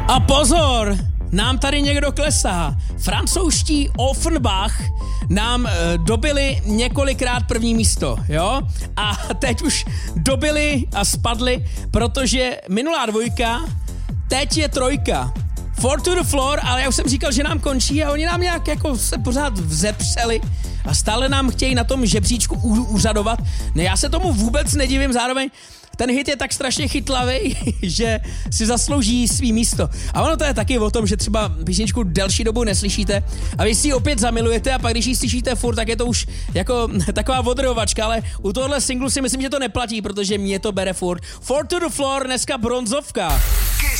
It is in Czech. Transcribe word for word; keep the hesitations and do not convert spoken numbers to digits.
A pozor, nám tady někdo klesá. Francouzští Offenbach nám e, dobili několikrát první místo, jo? A teď už dobili a spadli, protože minulá dvojka, teď je trojka. Four to the floor, ale já už jsem říkal, že nám končí a oni nám nějak jako se pořád vzepřeli a stále nám chtějí na tom žebříčku úřadovat. Ne, já se tomu vůbec nedivím, zároveň ten hit je tak strašně chytlavý, že si zaslouží svý místo. A ono to je taky o tom, že třeba písničku delší dobu neslyšíte a vy si ji opět zamilujete a pak když ji slyšíte furt, tak je to už jako taková odrojovačka, ale u tohohle singlu si myslím, že to neplatí, protože mě to bere furt. Four to the floor, dneska bronzovka.